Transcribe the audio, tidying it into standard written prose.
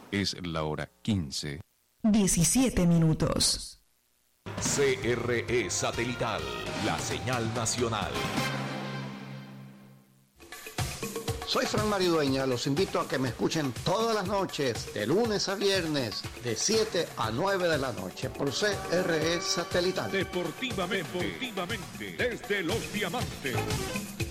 Es la hora 15. 17 minutos. CRE Satelital, la señal nacional. Soy Fran Maridueña, los invito a que me escuchen todas las noches, de lunes a viernes, de 7 a 9 de la noche, por CRE Satelital. Deportivamente, desde Los Diamantes.